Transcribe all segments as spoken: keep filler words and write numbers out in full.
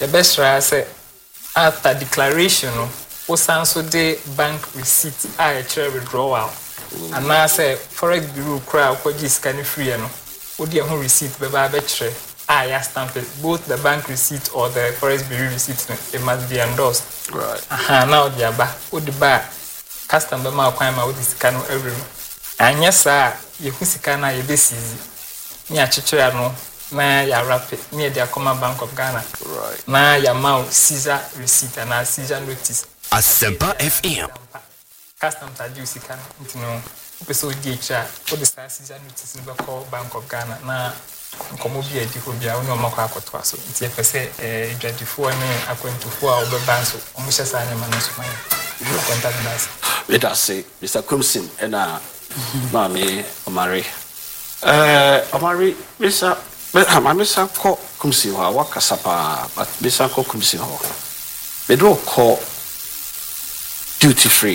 the best try say after declaration no o san so de bank receipt a e chere withdrawal and na say forex bureau kra ko gi scan free no o de ho receipt be ba be chere a ya stamp it, both the bank receipt or the forex bureau receipt no, it must be endorsed. Right. Aha now the aba o de ba custom be ma kwan ma o di scan no every anya sa ye hu sika na ye be seize ni a chere no na ya wrap it near the Akoma Bank of Ghana. Right. Na ya ma Caesar receipt and a Caesar notice. Asempa F M. Customs are due sika nti no person di echa for the Caesar notice no be call Bank of Ghana na nkomo bi edi ho bia oni omako akoto aso nti e pese eh dwadifo ne akwentufo a obeban so omo hye sa ne mano so man you contact us let us say Mister Kumsin and uh mami Omari eh Omari Mister but I'm Mister Ko Kumsin ho wakasa pa but Mister Ko Kumsin ho we do call duty free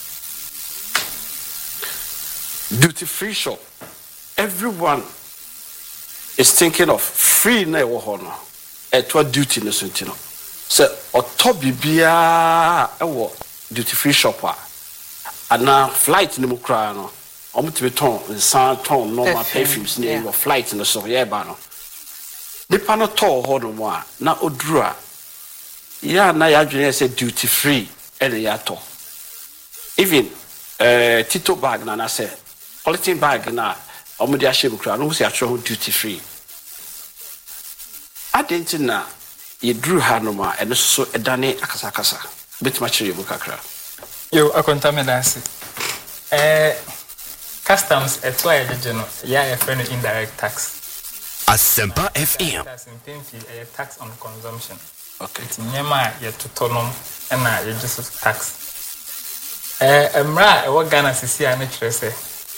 duty free shop everyone is thinking of free na ewo ho no at what duty no so ntino so otobi bia ewo duty free shop a ana flight ni mu kra no omutebe ton nsan ton normal perfumes ni ewo flight no so ye ba no nipa no to ho no mu a na odura ya na ya dwene say duty free ele ya to even eh Tito bag na na say quality bag na omudi ashebe kra no se atro duty free adentina ye drew hanoma eno so edane akasa akasa betima chire bu kakra yo akonta me dance eh customs eto ya jeje no ya e friend indirect tax Asempa F M. That's in Pimpi a tax on consumption. Okay. It's nyema ye totonom na ye just tax eh emra e wo Ghana sisi a na kire se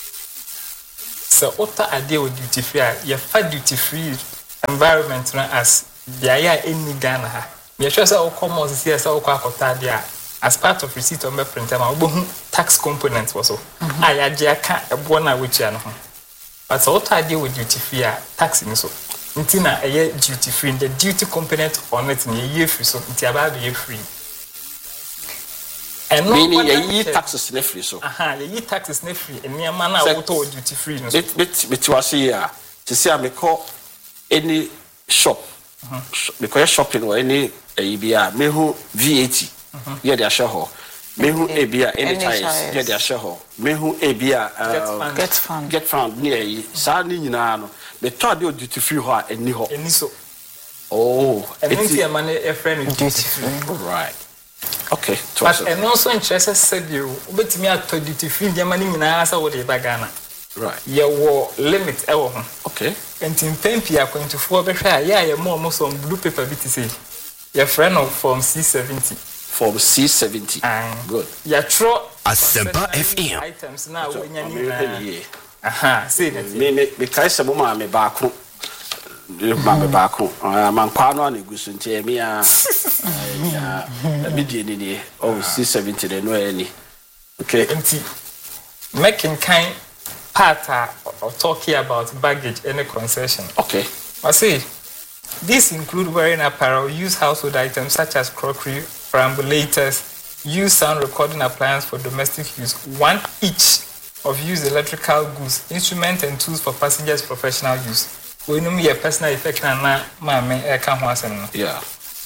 so ota ade o duty free a ye fa duty free environment na as dia ya eni Ghana ha me sure say o come on sisi say o kwa akota ade a as part of receipt on me printer ma obo tax component was so a ya je aka ebo na wetia no ho but so ota ade o duty free a tax ni so nti na eye duty free the duty component on it ni ye free so nti aba be free and no meaning ye taxes na free so aha ye taxes na free eni ama na wo to duty free no so bit bit bit was here to see am call any shop because shopping or any e bia me hu V A T ye dey share ho me hu e bia any tires ye dey share ho me hu e bia get fund get fund near yi sa ni nyina no me to dey duty free ho eni ho eni so oh it's e man e friend duty free right okay but and also interest said you obetimi ato duty free dey man nyina asa wo dey ba Ghana right ye wo limit e wo ho okay enti mpempi akwentufo be hwa ya ye mo mo some blue paper bit say your friend of from C seventy from C seventy uh, good ya tro Asempa F M items na wo nya ni aha say that me me me kai se mo ma me ba ko ma me ba ko man kwa no na gusu nti me a ya me die ni ni oh C seventy de no any okay enti making kind part of talking about baggage any concession okay I say these include wearing apparel, used household items such as crockery, perambulators, used sound recording appliance for domestic use, one each of used electrical goods, instruments and tools for passengers' professional use. We know me a personal effect and na ma me e ka ho asem. yeah.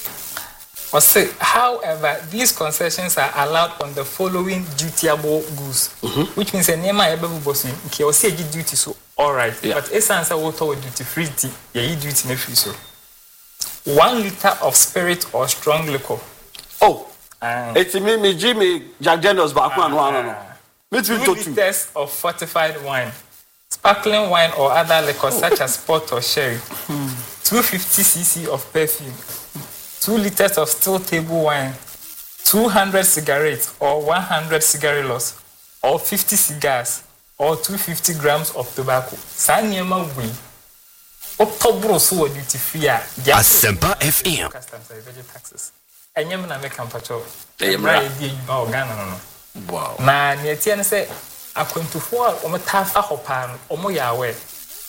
I say, however, these concessions are allowed on the following dutiable goods, mm-hmm. which means a nema ebebu bosu nke o say duty so all right, yeah. But essence water with duty free tea, ye duty na free so. One liter of spirit or strong liquor. Oh, uh, it's me, me, Jimmy, Jack Daniels, back one, one, no. Me two liters of fortified wine, sparkling wine or other liquor oh. such as port or sherry, hmm. two hundred fifty cc of perfume, two liters of still table wine, two hundred cigarettes or one hundred cigarillos, or fifty cigars, or two hundred fifty grams of tobacco. Sanyema we. October so duty free a Asempa F M customs are very taxes enyem na make ampacho emra di ba Ghana no wow na ne tie ne say akwentufo a o metafa hopa no o mo yawe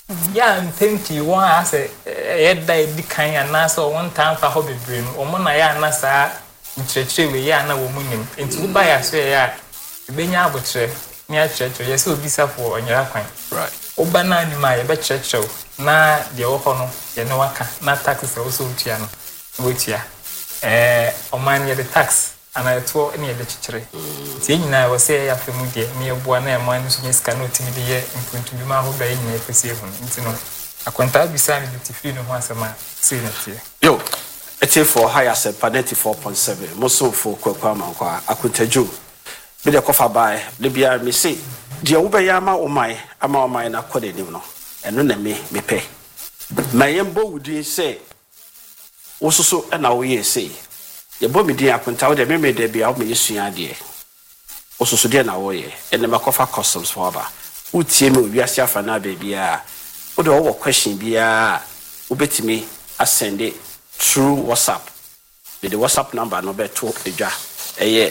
Yeah, and thank you. One as a head die kind and answer one time for hobby brain, or Mona Nasa, Churchill, Yana woman, into buy a say, yeah, Benya Butcher, near church, yes, will be for on your acquaint. Right. Obana, my bet church show, na the Ohono, Yanoaka, not taxes also, Tiano, which ya, eh, or man, the tax. And I told any of the church. Seeing I was say after Mudia, near Buana, minus cannot be here and going to be my whole day in a perceiving. It's no. I can't be signed with the freedom once a man. See it here. Yo, it's a for higher set, ninety-four point seven. Most so for Quaquama, I could tell you. Be the coffee by Libya, me say, dear Ubayama or my, I'm all mine, I couldn't even know. And then me, me pay. My embo would say, also so, and now we say. The bomb dear Quintal, the memory there be out me yesterday, dear. Also, so dear now, and the Macofa customs for Abba. Who team will be a chef and a baby? Would all question be a ubet me, I send it through WhatsApp. With the WhatsApp number, no better talk the jar. A year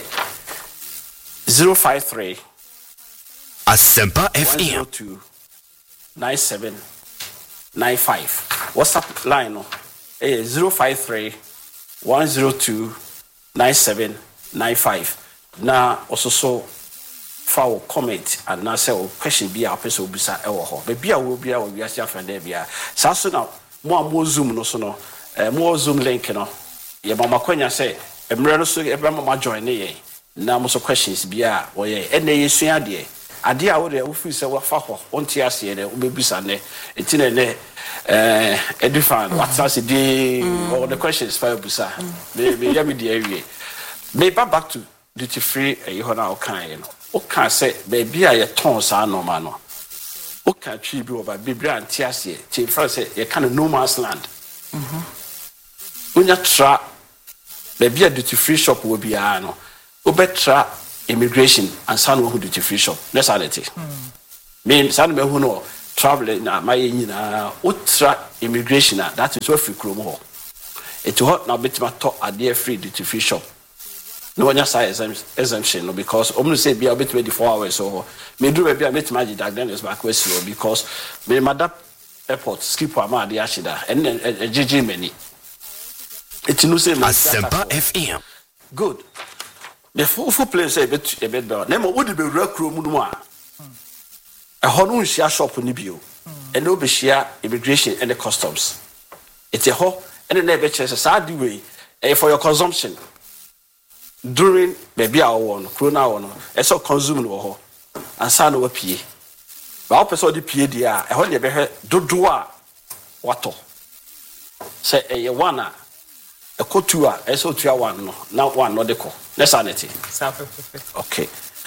zero five three Asempa F one zero M. two nine seven nine five. WhatsApp line no a zero five three one zero two nine seven nine five. Now also so for comment and now say question be our person will be sa ewo ho. Maybe I will be our we are friend there be. So so now more more zoom no so no more zoom link no. Ye mama kwanya say emre no so e be mama join ne na mo so questions bia wo ye ene yesua de ade a wo de wo fi se wo fa ho onti ase de wo bebisa ne enti ne ne eh edifan what else the all the questions for busa me me ya me de awie me back to duty free e ho na o kan ye no o kan say baby a ye ton sa no ma no o kan twi bi wo ba bebre anti ase ti fa say ye kan no man's land mhm unya tra baby a duty free shop wo bia no obetra immigration and san who duty free shop that's how it is me san me who no travel na my nyina utra immigration that is what free krom ho it hot na betima to ade free duty free shop no one say exemption no because omnu say bia bet twenty-four hours so me do be bia betima gi diagnosis back west because me madap airport skip ama ade ashida and G G many it no say Asempa F M. good. The full full place a bit a bit better. Nemo would be recruit Munua. A honor share shop on Nibio, and no be share immigration and the customs. It's a ho and the never chance a sad way for your consumption during maybe our one, Crona one, and so consume no and san over P. But also the P D R, a honey bear do do water. Say a one. A couture, a so two one, no, not one, not the co. That's sanity. Okay.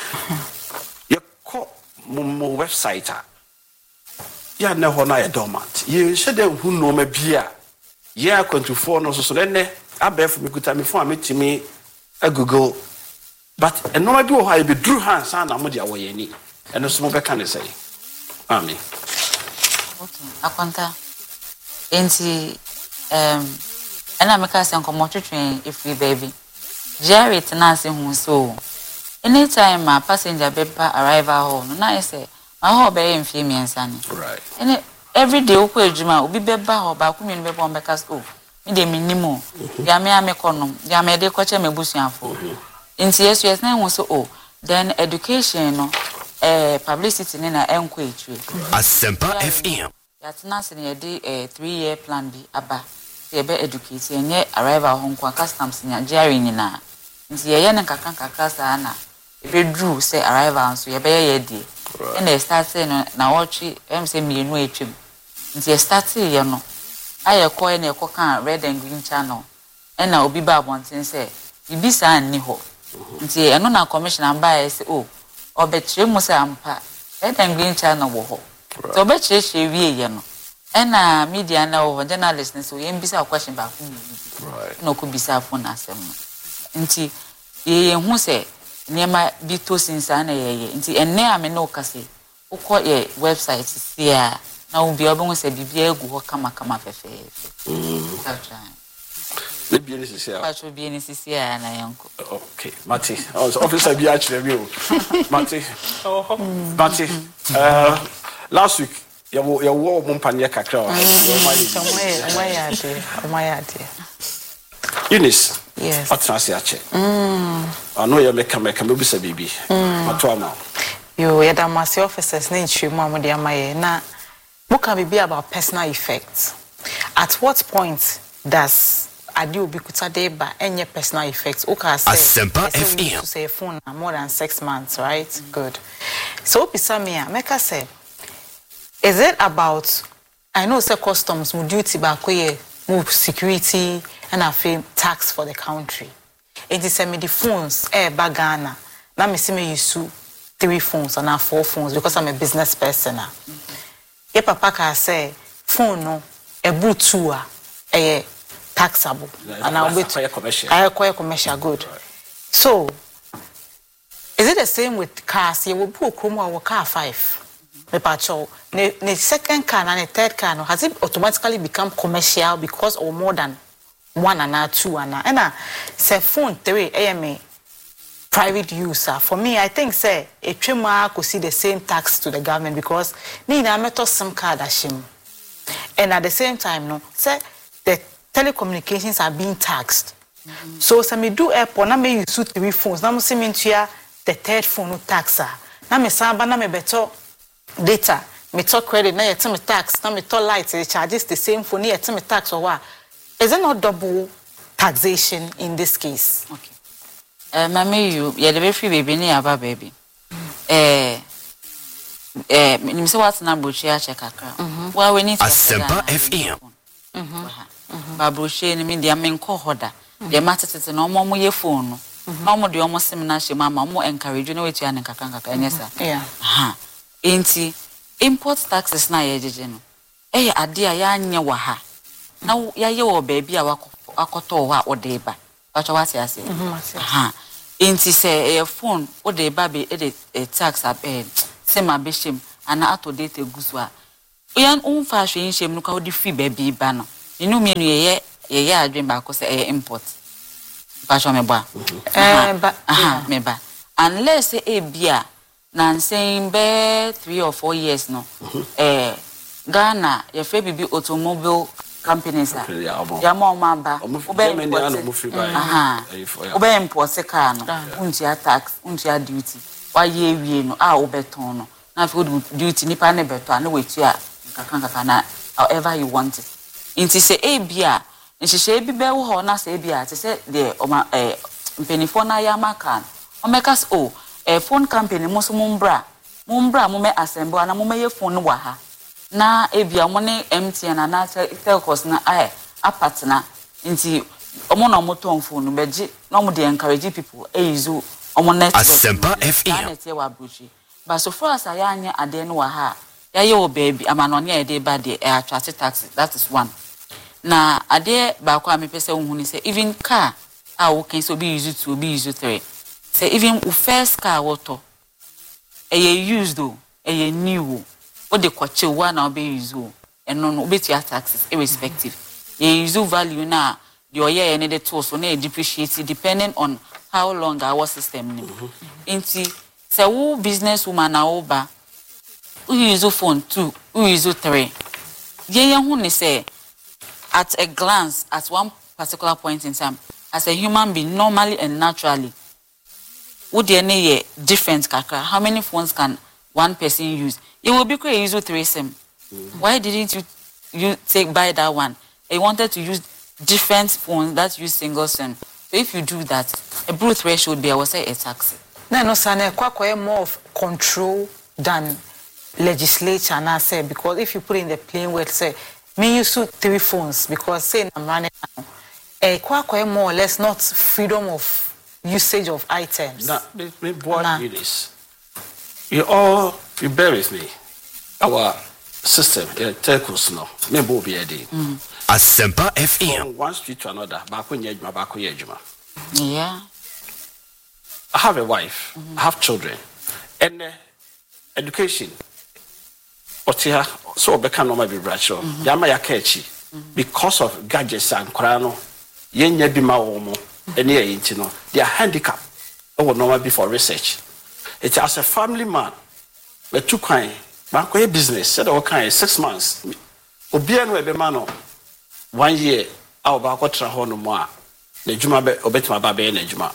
You call Momo website. You are never na dormant. You said them who know me beer. Yeah, twenty-four no so then I bear for me good time before I meet me a Google. But and no matter how I be drew hands and I'm the way any. And no small can say. Amen. Okay. Akwanta. Enti um and I make us come train if we baby. Jerry tenancy who so. Anytime my passenger paper arrival home, na I say my whole bay in female son. Right. And every day okay juma will be beba or back me beba on because oh me de minimo. Ya me ame konom. Ya me de kwache me busuan fo. Inti yes yes na so oh then education no eh publicity ni na enko etwe. Asempa F M. Ya tenancy ni de eh three year plan bi aba. Ebe educate enye arrival home kwa customs nya Jerry ni na nti ye ye nkaka nkaka sa na ebe drew say arrival so ye be ye di and they start no na watchi em say mienu etwem nti ye start ye no aye ko ye na ko kan red and green channel and na obi ba bonten say bibi sa nni ho nti eno na commission amba ye say oh obetire mu say ampa red and green channel wo ho so obetire hye wie ye no ena media na over journalists so ye mbisa question ba ku Right. no ku bisa phone asem nti ye ye hu se niema bi to sinsa na ye ye nti enne ame no kase ukọ ye website sia na obi obon se bibia egu ho kama kama fefefe mm the bien is here. pacho bien is here na yanko Okay, Mati. Officer be actually you. Mati. Oh. Mati. Uh last week You you war mumpanya kakra. Eunice. Yes. What's Nasiache? Mm. I know you make a make a movie, baby. What to am? You had a massy officers named Shimama de Amaye. Now, what can be about personal effects? At what point does Adi Ubikuta Deba any personal effects? Okay, say, to say phone more than six months, right? Mm. Good. So, Pisamia, make us say, is it about, I know, say, customs, mu duty, bakoye, move security, and I feel tax for the country. It is a me the phones, eh, bagana. Now, me see me use three phones and now four phones because I'm a business person. Ye papa can say, phone no, a boot tour, a taxable, and I'll be commercial. I acquire commercial good. So, is it the same with cars? You will book home or car five. The patrol, the second car and the third car, has it automatically become commercial because or more than one and two and and uh, say phone three A M A private user. For me, I think say a trema could see the same tax to the government because need a metal SIM card ashim. And at the same time, no, say the telecommunications are being taxed. Mm-hmm. So some me do airport, now me use three phones, now me see me into the third phone no taxa. Now me samba now me better data, me talk credit, now you tell me tax, now me talk lights, they charges the same phone, you tell me tax or what? Is it not double taxation in this case? Okay. Uh, Mammy, you, you're the very free baby, near our baby. Eh, eh, you say what's number share check a crowd. Well, we need to Asempa F M. Babuche, I mean, the main cohoda. The matter is no more your phone. No more the almost seminar, she mamma more encourage you know what you are in Kakanga, and yes, sir. Yeah. Ha. Ain't import taxes na yejeno. Eh, a dear yanya waha. Now, ya yo baby, a wakoto wa or deba. But what I say? Ha. Ain't say a phone or the baby edit a tax up a sema bishim and out to date a guzwa. Yan own fashion shame look how the free baby banner. You know me, ye ye ye dream back because a import. Passion me ba. Eh, but aha, me ba. Unless a beer, nan saying be three or four years no. Eh, Ghana, your free baby automobile companies. Ya mo mamba. Ube aha. Ube import car no. Untia tax, untia duty. Why ye we no? Ah, ube tono. Na fi duty ni pa ne beto na wetu a kakanga kana however you want it. Inti se e bia, nti se bi be wo ho na se bia, ti se de o ma eh mpenifo na ya maka. O mekas o eh phone company mo so mumbra. Mumbra mo me assemble na mo me ye phone wa ha. Na e bia mo ne M T N na telcos na eh apart na nti omo na mo ton phone be gi na mo dey encourage people e use omo network. Asempa F M. Na tie wa bruchi. But so far as I anya ade no wa ha. Ya yo baby amano ne e dey bad dey attract tax. That is one. Na ade ba kwa me pese unhu ni say even car a wo kan so be use two be use three. Say even u first car water e ye used do e ye new o de kwache one na be use o eno no be tia taxes irrespective. Ye use value na the oye any the tools so na depreciate depending on how long our system ni. Inti say wo business woman na oba who use phone two who use three. Ye ye hu ni say at a glance, at one particular point in time, as a human being, normally and naturally, would there be different kakra? How many phones can one person use? It will be great use three SIM. Mm-hmm. Why didn't you you take buy that one? I wanted to use different phones that use single SIM. So if you do that, a brute threshold be I will say a tax. No, no, sir. Quite more of control than legislature. And I say because if you put in the plain word, say. Me use three phones because say I'm running now. Eh, quite more or less not freedom of usage of items. Now, me, me boy, you this. You all, you bear with me. Our system, uh, telcos now. Me bo be a day. Asempa F M. From one street to another. Back when you back when you Yeah. I have a wife. Mm-hmm. I have children, and uh, education. Otia so obeka no ma be bracho yama ya kachi because of gadgets and krano yenya bi ma wo mo ene yinti no their handicap e wo no ma be for research it as a family man we two kwan bank a business said all kind six months obi anu ebe ma no one year a ba ko tra ho no mo a na juma be obetima ba be na juma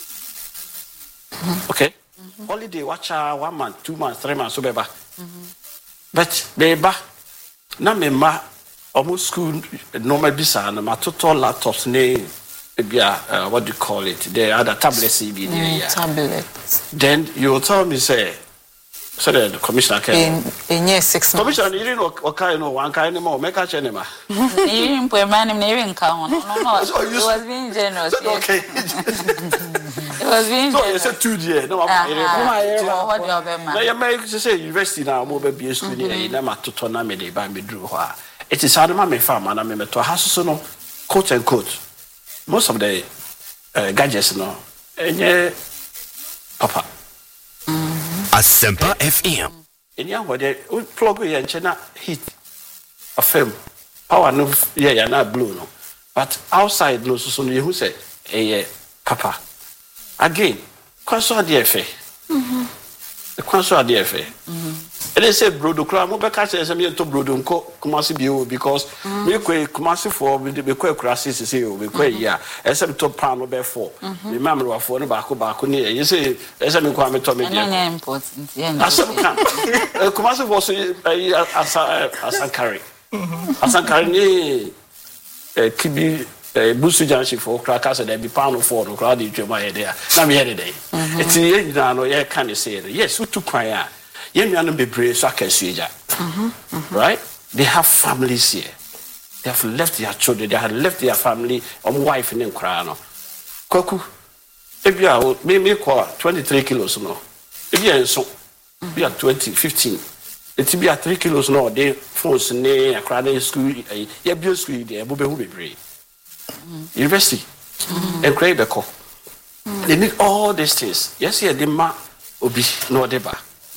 okay mm-hmm. holiday watch one month two months three months so be ba mm-hmm. but be ba na me ma almost school normal bisa na ma total laptops ne bia uh, what do you call it the other tablets C B there yeah tablets then you will tell me say so the commissioner can in in yes six months commissioner you know okay no one kind more make a change ma you didn't put man him never in count no no it was being generous okay it was being so generous you said two years no what do you be man na you make say university na mo be be school ni na ma toto na me dey ba me dru ho a it is hard ma me farm na me meto ha so no quote and quote most of the uh, gadgets no enye papa Asempa F M. Enya what they plug we and chena heat a film power no yeah ya na blue no but outside no so so no who say eh papa again kwaso ade efe mhm kwaso ade efe mhm and they say brodo kra mo be ka say say me to brodo nko kumasi bio because me kwe kumasi for me be kwe kra say say o be kwe ya esem to pan no be for me mamre wa for no ba ko ba ko ni e say esem me kwa me to me dia no important yeah asem kan kumasi for so asa asankari asankari ni kibi busu janshi for kra ka say there be pan for no kra dey twema here there na me here dey eti ye nyina no ye kan say yes utu kwan a Yemi be brave so akasueja. Right? They have families here. They have left their children, they have left their family, um wife and nkra no. Kwaku. Ebia me me kwa twenty-three kilos no. Ebia enso. Bia twenty fifteen. Eti bia three kilos no dey phones ne akra na school ye bio school dey ebo be hu be brave. University. And grade beko. They need all these things. Yes, here the ma obi no deba.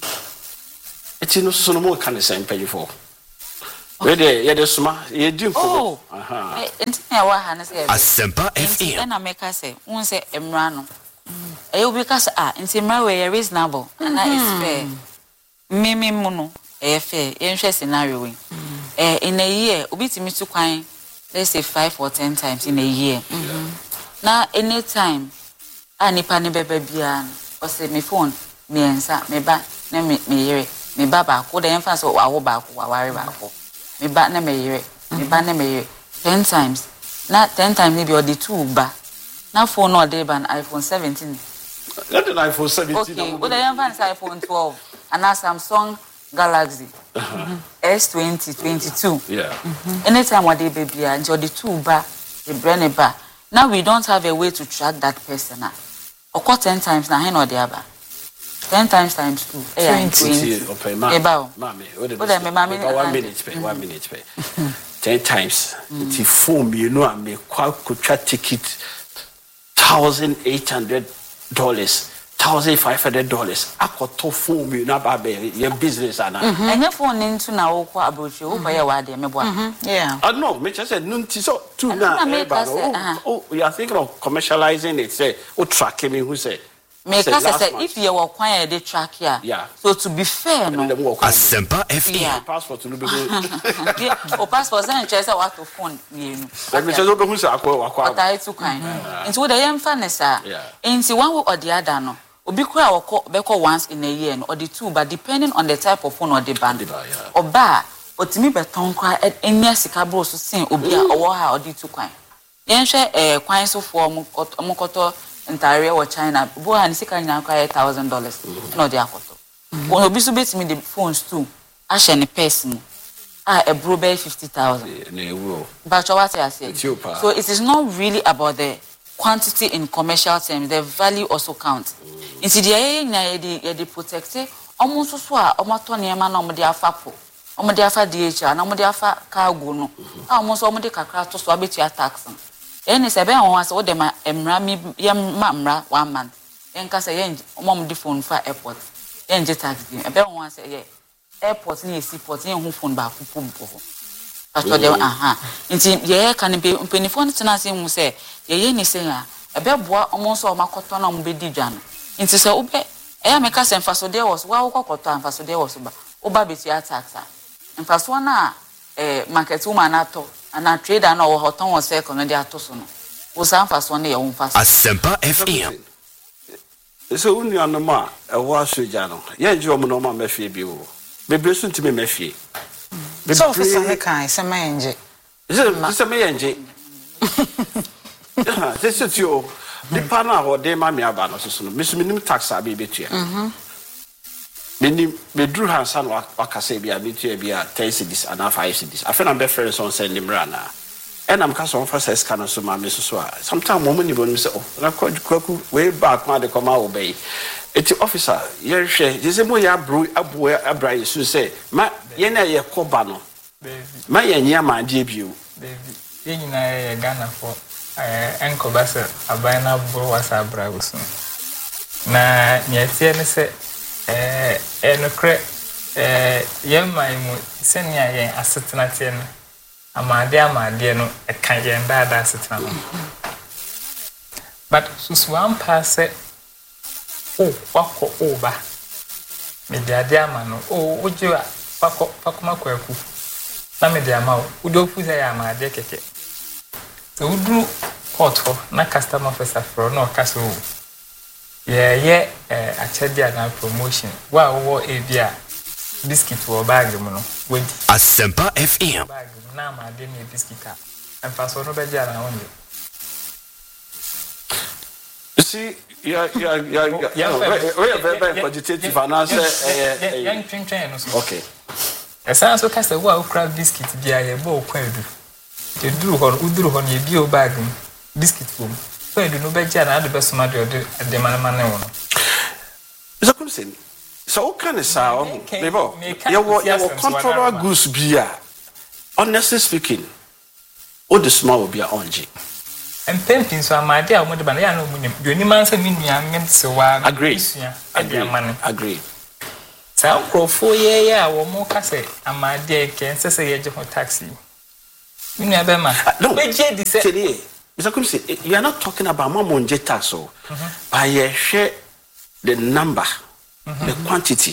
It's no so more can the same pay for. Where they yeah the sma ye do oh aha enti na wa ha na say Asempa F M na make say won say emra no e obi ka say ah enti emra we reasonable and is fair me me mu no e fair e nhwe scenario we eh in a year obi timi to kwan let's say five or ten times in a year na anytime anipa ne beba bia o say me phone me ensa me ba na me me yere me baba ko de emfa so wa wo ba ko wa ware ba ko me ba na me yere me ba na me yere ten times na ten times maybe or the two ba na phone no dey ban iPhone seventeen not an iPhone seventeen okay but the emfa iPhone twelve and a Samsung Galaxy uh-huh. S twenty twenty-two yeah mm-hmm. Anytime what they baby and or the two ba the brain ba now we don't have a way to track that person na or ten times na hen or the aba ten times times two. twenty. Okay, ma'am. Ma'am, what did you one minute pay, one minute pay. Ten times. It's a phone, you know, I may could try ticket thousand eight hundred dollars, thousand five hundred dollars. I could to phone you know about your business and and your phone into now about you over your word, yeah. I know, me just said nunti so two now. Oh, we are thinking of commercializing it, say, oh tracking me who say. Make us say if you were quiet the track here. Yeah. So to be fair, no. Asempa F M. Yeah. Passport to be yeah. O passport and choice what to phone you. Let me just open who say akwa akwa. But I too kind. Into the young fairness ah. Into one way or the other no. Obi kura wako beko once in a year no or the two but depending on the type of phone or the band. Or ba otimi beton kwa enya sika bro so sin obi a owo ha or the two kwan. Yen hwe eh kwan so for mo koto entire or China, boy and sika na kwa thousand dollars. No dey akoto. When obi so bet me the phones too. A share ne person. Ah, a bro be fifty thousand. But what I say. So it is not really about the quantity in commercial terms. The value also counts. In the area na ye dey protect. Almost so a omoto niema na omde afapo. Omde afa D H R na omde afa cargo no. Almost omde kakra to so abetu tax. Any seven was what them emra mi yam mamra one month. Enka say yen mom di phone for airport. Yen je taxi. Ebe won say ye airport ni seaport yen hu phone ba fufu bo. After them aha. Nti ye kan be mpenifo ntena say hu say ye ye ni say a ebe boa omo so makoto na mo be di dwa no. Nti say ube eya meka say mfaso there was wa wo kokoto mfaso there was ba. oba betu ataxa mfa so na eh market woman ato ana trader na wo hoton wo se kono dia to so no wo san fa so na ye wo fa so Asempa F M. So unu anoma e wo asoja no ye nje omo no ma mafie bi wo bebre so ntime mafie So officer ne kan se ma enje. Is se me enje. Ah, this is you. The partner or de ma me aba no so no. Me so minim tax abi betua. Mhm. Me ni me dru hansa no akase bia me tua bia ten cedis and five cedis. I feel am be friends on send him rana. And I'm cast on first scan so ma me so so. Sometimes woman you say oh, na kwaku way back ma de come obey. Eti officer, ye hwe, je se mo ya bro abu abra yesu say, ma ye na ye koba no. Ma ye nya ma de bio. Baby, ye nyina ye Ghana for eh enkoba se aban na bro wasa abra wusu. Na nyetie ne se eh enokre eh ye mai mu se nia ye asetena tie no. Amade amade no e kan ye ndada asetena no. But susu one pass oh wako oba me dia dia ma no oh ojiwa pako pakoma kwaku na me dia ma wo do fu say amade keke so udru court ho na customer officer for no kaso yeah yeah eh achedia na promotion wa wo e bia biscuit wo bag mu no wedi Asempa F M. bag na amade me biscuit a emfa so no be dia na wonde. You see, yeah, yeah, yeah, yeah. We are very, very quantitative, and I say, young train no so. okay. Esa so kasa wo a ukra biscuit bia ye bo kwadu. Te duru ho uduru ho ne bi o bag biscuit bom. So edu no be gia na adu be soma de de manama ne wo no. Is that something? So what kind of sound? Bebo, you were you were controller goose beer. Honestly speaking, all the small will be a onji. And painting so amade a mo de ba na ya no munim. Do ni man say minu ya ngem se wa. Agree. Agree. Sa nkrofo ye ye a wo mo ka say amade ke nse se ye je ho taxi. Minu ya be ma. No. Be je di say Mister Kumsi, you are not talking about Mamonje tax, so by a share the number, mm-hmm. the quantity.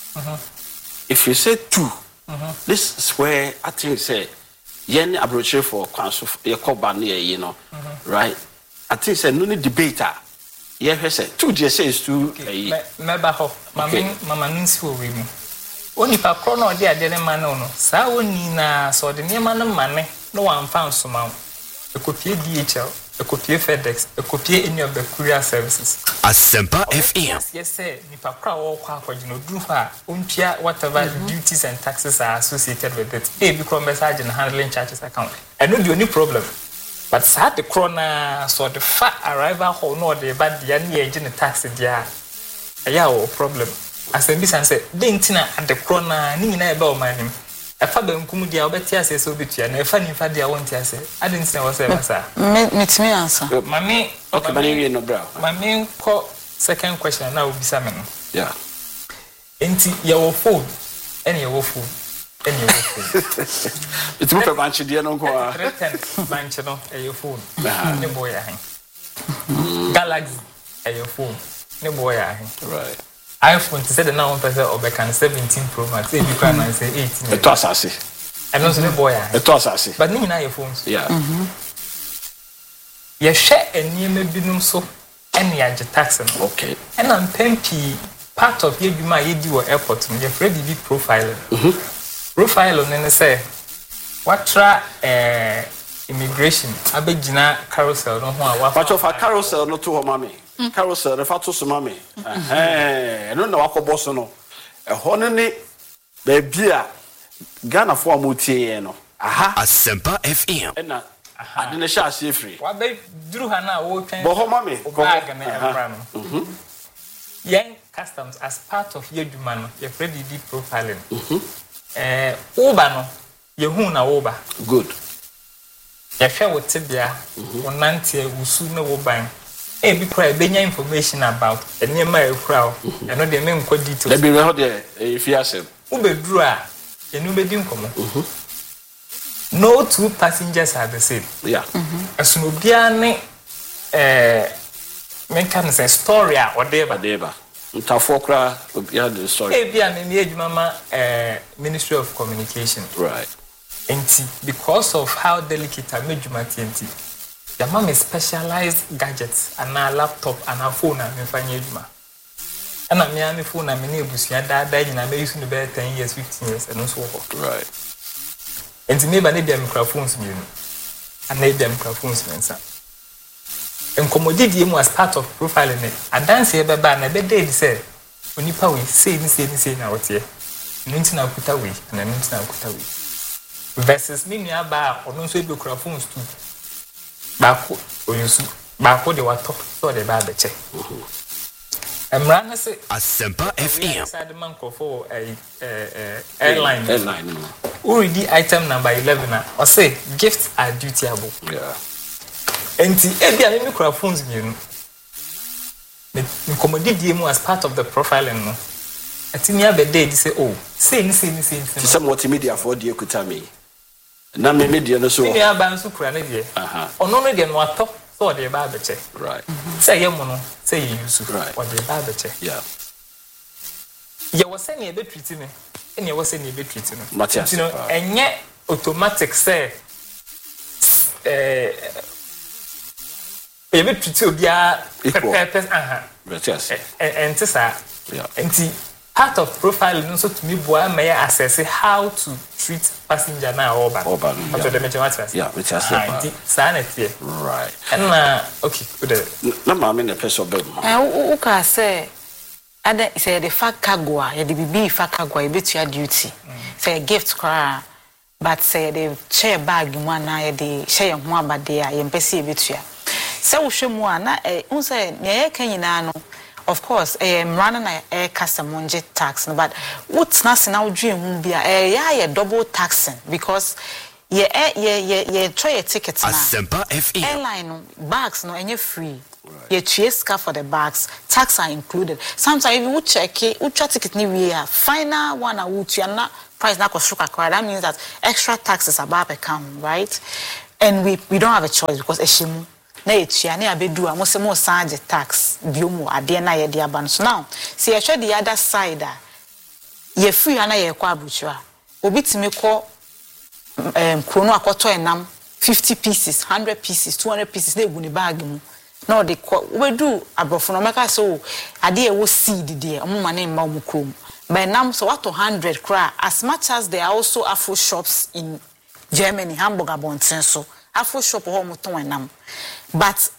Mm-hmm. If you say two, mm-hmm. this is where I think say yen abroche for council your company, you know, mm-hmm. right? I think say no need debater. Yeah, say two G S A is two. Meba ho, mama mama nsi wo we mu. Oni pa kro na odi ade ne ma no no. Sa woni na so de ne ma no mane no wan fa nsoma. A copy D H L, a copy FedEx, a copy any of the courier services. Asempa F M. Yes, sir. Nipa kwa wo kwa kwa you know do fa untia whatever mm-hmm. duties and taxes are associated with it. Eh because message and handling charges account. And no the only problem. But sad the corona so the fat arrival ho no the bad the any agent the tax dia. Aya wo problem. As a business say dentina at the corona ni na ebe o manim. Efa be nkum dia obeti ase so betua na efa ni fa dia wonti ase adin tin was e basa me me answer mami okay mami no bra mami ko second question na obisa me no yeah enti your phone any your phone any your phone it's mo pe banchi dia no ko a banchi no e your phone ne boy ahen Galaxy e your phone ne boy ahen right iPhone to say the now one person or can seventeen Pro Max if you can and say eighteen. It was assy. I'm not the boy. It was assy. But you know your phones. Yeah. Mhm. You share a near maybe no so any age tax. Okay. And I'm paying part of you my do airport me your B profile. Mhm. Profile on and say what try eh immigration abegina carousel no ho a what of a carousel no to ho mama carousel refer to some mommy. Eh, no na wakobo so no. E ho ne ne ba bia Ghana for amutie no. Aha. Asempa F M. E na ade ne sha ase free. Wa be duru ha na wo twen. Bo ho mama. Bag na emra no. Mhm. Yen customs as part of your duma no, your Freddy D profiling. Mhm. Eh, Uber no, ye hu na Uber. Good. Ya hwe wo tebia, wo nante wusu na wo ban. E bi kra benya information about enema ekura o. Eno de me nko details. Let be real there if you asem. Ubedru a, enu be di nkomo. Mhm. No two passengers are the same. Yeah. Mhm. Aso bia ne eh men kan say story a odeba odeba. Ntafokra behind the story. Eh, be an age mama uh, Ministry of Communication. Right. And because of how delicate I made you my T N T, the mom is specialized gadgets and a laptop and a phone and me and I'm young phone and many books and that and I may use in the bed ten years, fifteen years and so forth. Right. And to me, I need them microphones, you know, and need them microphones, mensa. And commodity as part of profiling it. I dance here, but I bet they say, when you power, say, say, say, now, here. Nintina put away, and then Nintina put away. Versus me, near bar, or no, so you microphones too. Back, or you back, what they were talking, so they bad the check. I'm running say, Asempa F M. Inside the man for a airline. Airline. Already item number eleven. Or say, gifts are dutiable. Yeah. And the Ebia microphones, you know, the commodity as part of the profiling. I think you have a day to say, oh, say, say, say, say. Some multimedia for the Kutami. Name media no so. We are bound to Kranavia. Uh-huh. Or no, again, what talk, so the barber Right. Say, Yamono, say you use right. Or the barber Yeah. You were saying a bit treating me, and you were saying a bit treating me. Matthias. You know, and yet automatic say, eh, a bit treated be a purpose, uh-huh. Matthias. And to say, yeah. And part of profiling also to me, boy, may I assess how to treat passenger now or back. Or back. After the Matthias. Yeah, Matthias. Sanity. Right. And, uh, okay, good. No, I'm in a person. Eh, uka say, ada say the fact kagwa, ya the bibi fact kagwa, you bet your duty. Say gift cry, but say the share bag one na the share one but there, you pesi bet you. Say we show more na eh, unse nye kenyina no. Of course, eh, running a customer tax, but what's not now dream be a yeah, double taxing because yeah, yeah, yeah, yeah, try a ticket. Asempa F M. Airline bags no any free. Yeah, chase car for the bags, tax are included. Sometimes if you check it, you try ticket ni we are final one a would you not price na kosuka card. That means that extra taxes above account, right? And we we don't have a choice because eshimu. Na etua na abedu a mo se mo charge tax biomu ade na ye de aba so now see you the other side a ye free ana ye kwa abuchua obi timi ko em krono akoto enam fifty pieces one hundred pieces two hundred pieces na egu ni bag mu na de ko we do abrofo no meka so ade e wo seed de omo ma na mma omo krom by nam so what one hundred kra as much as there are also Afro shops in Germany Hamburg abonten so Afro shop ho mo ton enam but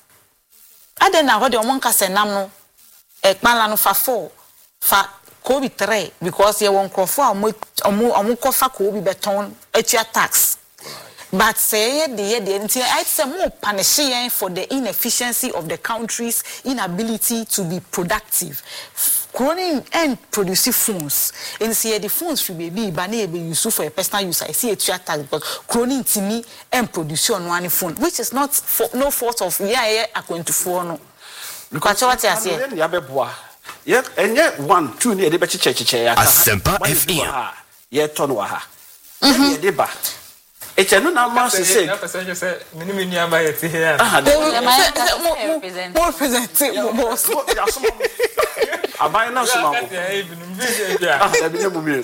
I don't know what the one can say no a man fa four fa Kobe three because you won't call for a mukofa Kobe beton at your tax. But say the the I say more punishing for the inefficiency of the country's inability to be productive. Croning and producing phones. And see the phones should be banny be used for a personal use. I see a tax but croning to me and produce on one phone, which is not for no fault of yeah, yeah, I'm going to phone. No. Because what I say, yeah, and yet one, two near the Betty Church. Asempa F M. Yeah, Tonwaha. Mm-hmm. It's a no number to say. Minimum by it here. More representative, boss. I buy now some. Ah, there be no movie.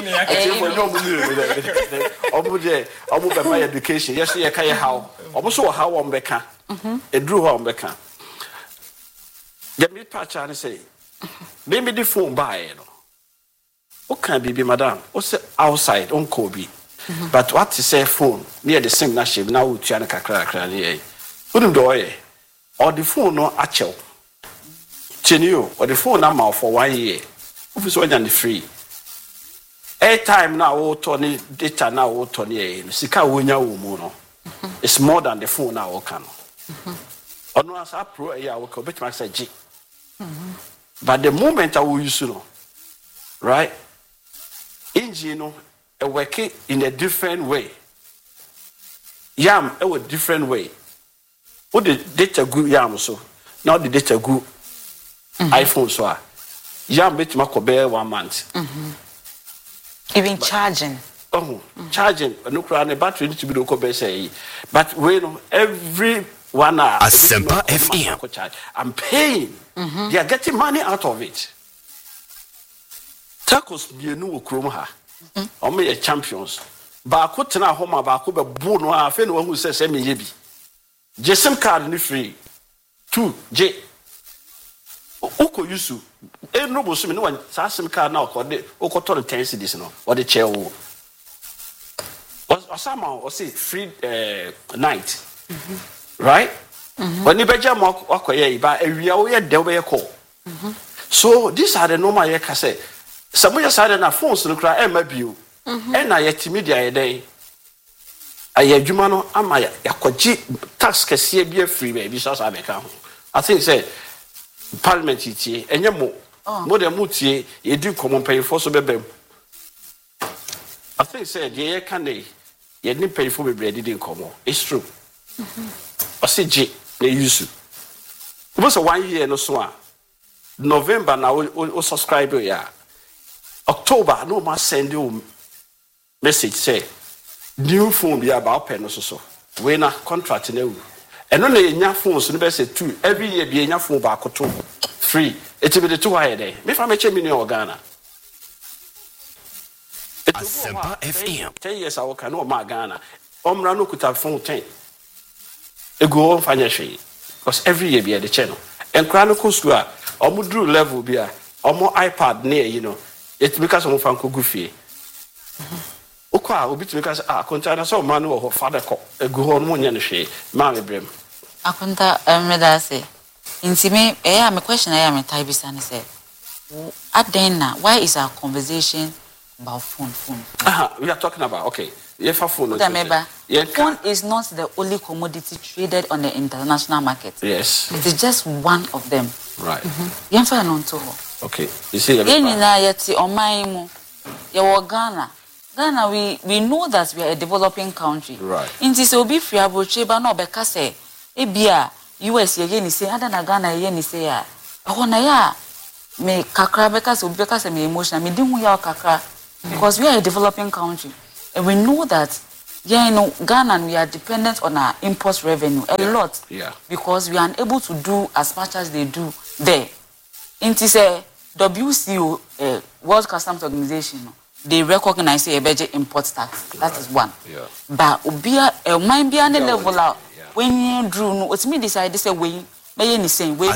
Obude, obu be my education. Yes, you can how. Obu so how on beka. E drew how on beka. Get me patch and say, maybe the phone buy no. What can be, madam? O say outside on Kobe. But what is say phone near the same nation now with China kakra kakra ni. Wouldn't do it. Or the phone no actual. Chenio or the phone number for one year. Who's one and the free. Airtime now o Tony data now o Tony. Sika wunya wumono. It's more than the phone now o can. Or no as up pro ya will bet my say G. But the moment I will use no, right? Engine a working in a different way. Yam a different way. What the data good yam so now the data good iPhone so yam bet makobe one month. Mm-hmm. Even but, charging. Oh, mm-hmm. Charging no crown a battery need to be no say. But when every one hour Asempa F M. I'm paying. Mm-hmm. They are getting money out of it. Tacos bienu wo krom ha. Omo ye champions. Ba ko tena homa ba ko be bu no afa no hu se se me ye bi. Jesem card ni free. Two J. Uko yusu. E no bo so me no wa sa sim card na ko de uko to ten cedis no. O de che wo. Osama o say free uh, night. Mm-hmm. Right? Mm-hmm. When you beja mo akoye ba awia wo ye de wo ye call. Mhm. So these are the normal ye ka say. Some you side na phones no kra e ma bio. Mhm. E na ye timi dia ye den. Aye adwuma no ama ya yakoji tax kese bia free ba bi so so abeka ho. I think say parliament tie enye mo. Mo de mo tie ye di common pay for so bebem. I think say the ye can dey ye ni pay for bebre didn't come. It's true. Mhm. I say J they use you. Almost one year no so a November na o subscribe ya. October no ma send you message say new phone be about pen no so so. We na contract na wu. Eno na enya phones no be say two every year be enya phone ba koto free. It be the two higher day. Me fa me che million Ghana. Asempa F M. ten years I work no ma Ghana. Omra no kuta phone ten. E go on financially because every year be at the channel. And chronicle school omu level be a omo iPad near you know. It because of fanko goofy. Okwa obi to because ah konta so man wo father ko e go on mo nya no hwe ma me brem. Akonta emeda say. Intime eh am question I am type bisa ne say. Adena why is our conversation about phone phone? Ah we are talking about okay. Yeah, phone. Yeah, phone is not the only commodity traded on the international market. Yes. It is just one of them. Right. Yemfa no nto. Okay. You see Yenina yeti oman mu. Ye Ghana. Ghana we we know that we are a developing country. Right. Inti se obi free abroche ba na obeka se ebia U S ye ni se ada na Ghana ye ni se ya. Ho na ya me kakra beka se obi beka se me emotional me din hu ya kakra because we are a developing country. And we know that, yeah, you know, Ghana and we are dependent on our import revenue a yeah. lot. Yeah. Because we are unable to do as much as they do there. It is a W C O, uh, World Customs Organization. They recognize a budget import tax. That right. is one. Yeah. But obia, uh, mind be on the level out. When you drew, no, it's me decide this way. May any same way.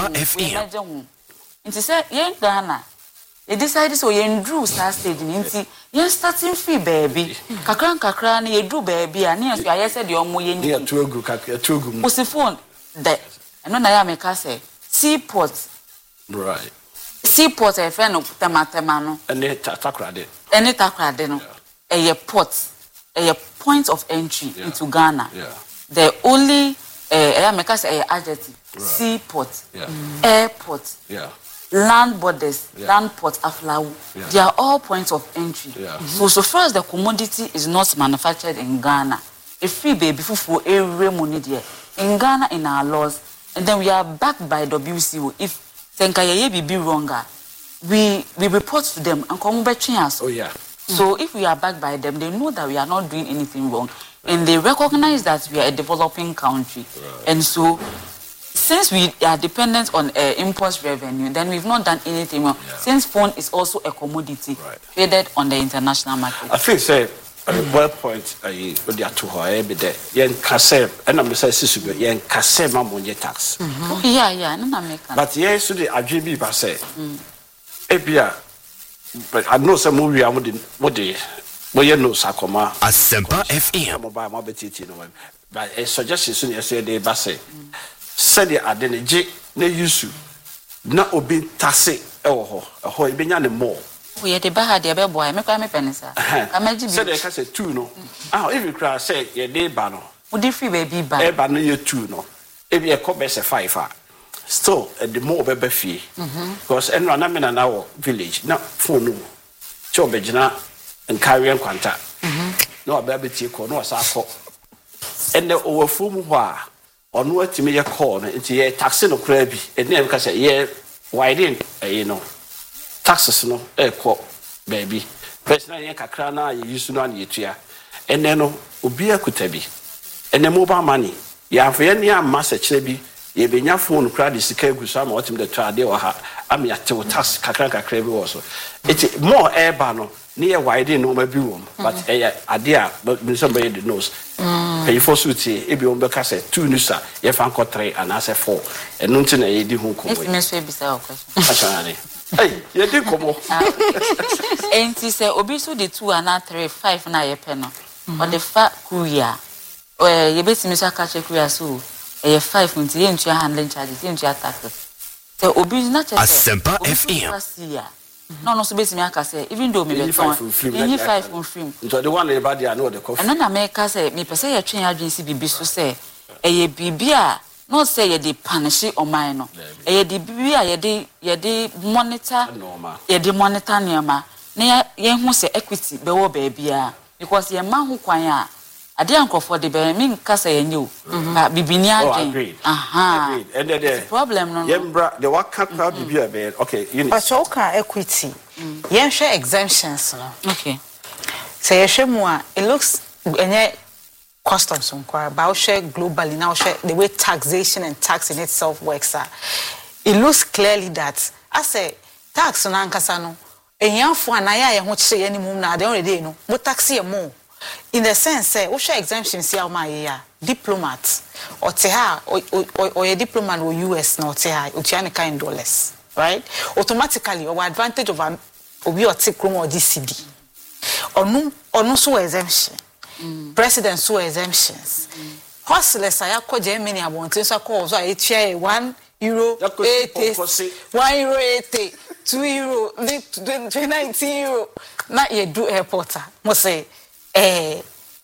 It is a yeah, Ghana. They decided so you drew start stage in you starting free baby. Kakran kakran you drew baby and yes I said your mo yen. Yeah, two go kakra two go. What's the phone? That I know na make say seaport. Right. Seaport e fe no tematema no. Any takrade. Any takrade no. A port, a point of entry yeah. into Ghana. Yeah. The only eh I make say adjective. Right. Seaport. Yeah. Mm. Airport. Yeah. Land borders, yeah. land port, aflawu, yeah. they are all points of entry. Yeah. Mm-hmm. So, so far as the commodity is not manufactured in Ghana, a free baby for every money there in Ghana in our laws, and then we are backed by W C O. If Tenkaye be wronger, we we report to them and come back to us. Oh yeah. So if we are backed by them, they know that we are not doing anything wrong, and they recognize that we are a developing country, right. and so. Since we are dependent on uh, import revenue, then we've not done anything wrong. Yeah. Since phone is also a commodity right. traded on the international market. I think say a well point I would have to her be there. Yen kase and I'm say sister yen kase ma money tax. Oh yeah yeah, no na make. But yes, so the agreement ba say. Ebia but I know some movie am the what the what you know sakoma. Asempa F M. Mobile mobile T no. But a suggestion soon yesterday ba say. Said the adeneje na yusu na obi tase ewo ho ho ebenya ne more we ye de ba ha de be boy me kwa me penisa ka ma jibi said the ka say two no ah if you cry say ye de ba no wo de free baby ba e ba no ye two no e be e ko be say five ah still the more be be fie because eno na me na na wo village na phone no cho be gina encarry kwanta na oba be tie ko no sa ko ene owafu mu ho a ono atime ye call no nti ye tax no kra bi ene em ka say ye widen eh no taxes no e ko baby personal ye kakra na ye use no an ye tua ene no obi akuta bi ene mobile money ya afye ne amma se kire bi ye benya phone kra de sika gu so ama wotim de to ade wa ha am ya te tax kakra kakra bi wo so it more airba no ne ye wide no ma bi wo but eh ade a me somebody the knows pay for suit e bi wo be ka say two nusa ye fan ko three and as four enu nti na ye di hu ko we me so be say question ashana hey ye di komo enti say obi so the two and three five na ye pe no or the fa kuya eh ye betimi so aka che kuya so eh five nti ye ntua handling charges ye ntua taxes so obi na che Asempa F M no no so betimi aka say even though me be ton ye five on film so the one about there no the coffee and na me ka say me pese ye twen adwen si bibi so say eh ye bibi a no say ye dey punish oman no eh ye dey bibi a ye dey ye dey monitor ye dey monitor niama na ye hu say equity be wo ba bia because ye man ho kwan a ade ankofo de be me nka say ye new ba bibi ni adwen aha and the problem no yembra the waka crowd bibi a be okay you but so ka equity yen share exemptions no okay say ye mu a it looks enye customs nkwa ba share globally now share the way taxation and tax in itself works are it looks clearly that I say tax na nkasa no ehianfo anaya ye ho kire ye ni mum na de already no mo tax ye mo in the sense say we share exemptions here ma ye ya diplomat or te ha or ye diplomat or U S no te ha utiane kind dollars right automatically our advantage of obi or te krom or D C D onu onu so exemption Mm. President so exemptions. Mm. Hustlers are called Germany about so call so I one euro eighty, one euro eighty, two euro, nineteen euro. Not yet do airporter. Must say eh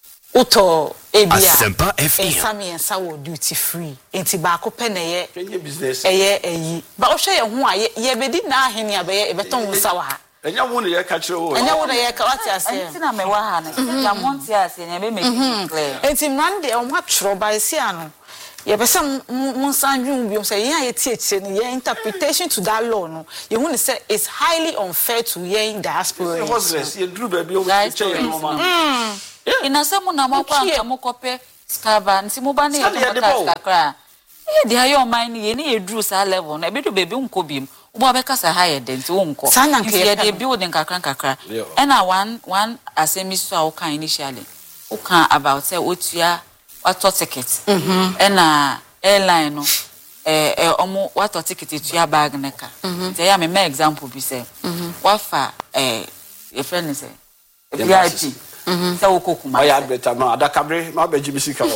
Uto Asempa F M. Sami and Sawo duty free. Inti baako pe na ye business. Eh eh but o hwe ye ho a ye be di na ahene abe e beton wo sawa ha. Enya wo ne ye ka kire wo. Enya wo ne ye ka wati ase. Enti na me wa ha na. Ya monti ase nya be make it clear. Enti mrande o ma twro ba ese ano. Ye be say mun sanju bi o say ye tie tie ni ye interpretation to that law no. Ye hu ne say it's highly unfair to ye in diaspora. It was less ye dru ba bi o che no ma. Mm. Ina se mu na makwa nka mokope skaba nti mo ba ne ye kakra. Ye de ayo man ni ye ne ye dru sa level na be do baby nko bim. Ubo abeka sa higher than to unko. If they building kakran kakra. And I one one asemi so a kan initially. O kan about say otua wato ticket. Mhm. And na airline no eh eh omo wato ticket etua bag neka. Say ya me me example bi say. Wafa eh your friend say V I P. Mhm. Say okokuma. Oya better ma adakabre ma beji bisika.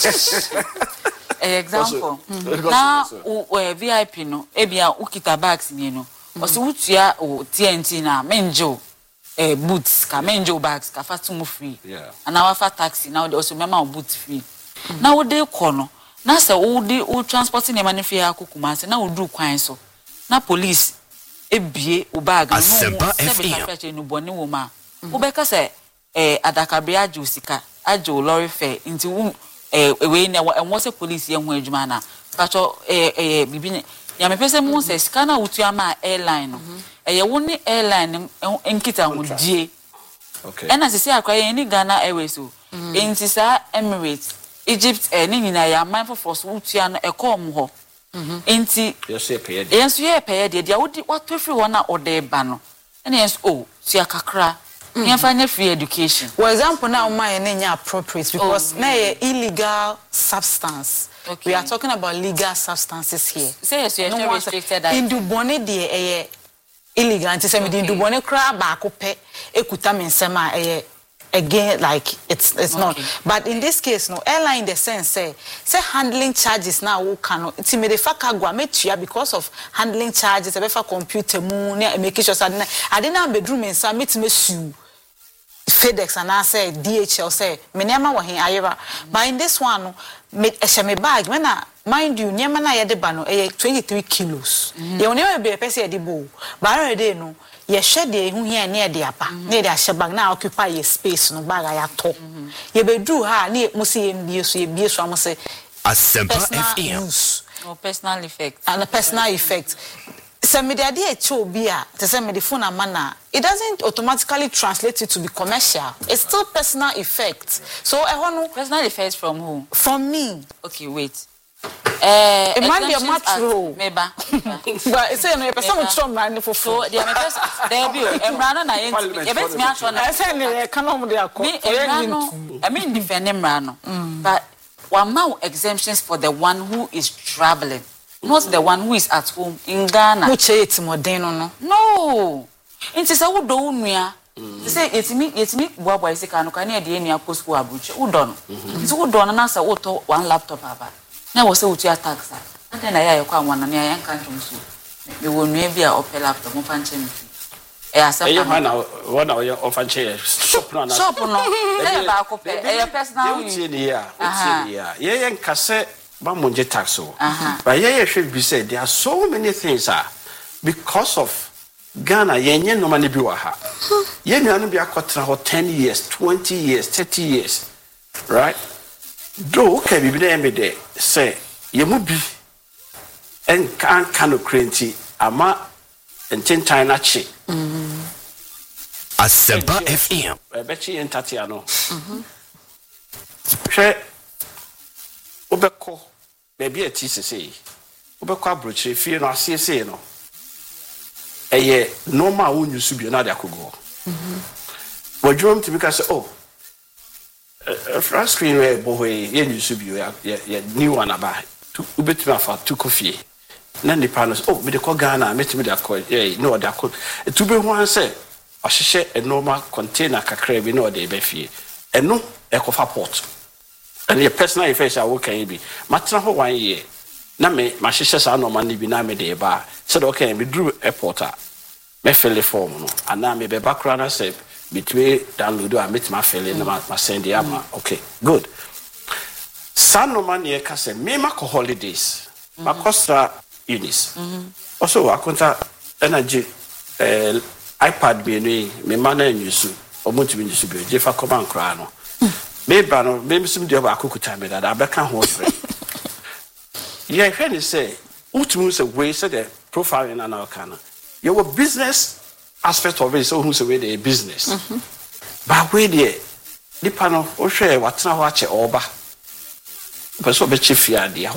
Example na o V I P no ebia ukita bags ni no o se wutua o T N T na menjo eh boots ka menjo bags ka fatu free ana wafa taxi na o so mema o boot free na wo de ko no na se wo de o transporting e mani free akukuma se na o du kwan so na police ebie o bag no se be ka fe no boni wo ma wo be ka se eh adakabre ajo sika ajo lorry fare nti wo eh we na enwo se police ye ho adwuma na pacho eh eh bibi ya me pese mu se scanner wutua ma airline no eh ye wo ni airline nkita ho die okay ena se se akwa ye ni Ghana Airways o enti sa Emirates Egypt eh ni nyina ya man for force wutua no e kom ho enti yes ye pay de yes ye pay de dia wodi wato free wona ode ba no ena yes oh tia kakra mm-hmm. Free education. For example, now my name appropriate because oh, now illegal substance. Okay. We are talking about legal substances here. Say yes, you are no restricted. In Dubone, the illegal. Anti-Semitic. In Dubone, crab bakope ekuta mensema again like it's it's okay. Not. But in this case, no airline in the sense say say handling charges now who cannot. It's me the fakagwa metia because of handling charges. I befa computer mu ne make sure say I didn't bedroom mensa meet me sue. FedEx and I say D H L say me nema wa hin ayeba but in this one no me ehye me bag when na mind you nema na ye de ba no eh twenty-three kilos ye woni e be pese ye de bo but already no ye hwe de hu hia ne de apa ne de ahye bag na occupy ye space no bag ya to ye be du ha ne mo se ye bie so ye bie so am say Asempa F M or personal effect and a personal effect. So me the idea to be a to say me the phone a manner it doesn't automatically translate it to be commercial. It's still personal effect. So I want personal effects from who? From me. Okay, wait. Eh, it might be a match rule. Meba. But say no, person with some man for so there me person there be emrano na yen e bet me atro na. I say no canon dey akọ. Me emrano, I mean defend emrano. But one more exemptions for the one who is traveling, not the one who is at home in Ghana. Who che it modern no? No. Nti say wo do nua. Say etimi etimi boaboa ise ka no ka na e de nua post ko abuche. Wo do no. Nti wo do no na say wo to one laptop aba. Na wo say wo tua tax. Ade na ya ye kwa nwana na ya nka ntwom so. Me wo nua bi a opel laptop mo fan chen. E accept. E yo na one na o fan chen shop no na. Shop no. E ba ko pe. E personal use. You ya. You ya. Ye ye nka say ba monje tax o. But ye ye should be said there are so many things ah because of Ghana yenye no mani bi wa ha. Ye nuanu bi akotra ho ten years, twenty years, thirty years. Right? Do okay bi na me de say ye mu bi en kan kan okrenti ama ententan na chi. Mhm. Asempa F M. E be chi entatia no. Mhm. Hwe obekọ baby ati sese. Obekọ abrochire fie no asiese no. Eye normal won use bi na de akogo. Mhm. Wodwom ti bi ka say oh a flat screen where boy ye use bi ya new one aba. Ubetimi afa tu coffee. Na ni panos oh me de ko Ghana metimi de akọ eh no de akọ. Tu be ho an say ahyehyɛ a normal container kakra bi na o de be fie. Eno ekofa port. And your personal affairs are okay bi. Matna ho one year. Na me ma hyehyɛ sa normal ni bi na me de ba. Said okay me drew airport a me fill the form no. Ana me be background na say between download a metimi fill na ma send ya ma. Okay, good. San normal ne ka say me ma ko holidays. Ma costa unis. Also akonta energy eh iPad bi ni me ma na nyusu. Omontimi nyusu bi je fa command kra no. Me ba no me misim de ba akukuta me da be ka ho fre. Yeah, when you say utumu say we say the profile in an kana. Your business aspect of it so who say we the business. But we there nipa no o hwe watena ho ache oba. Person be chief ya dia.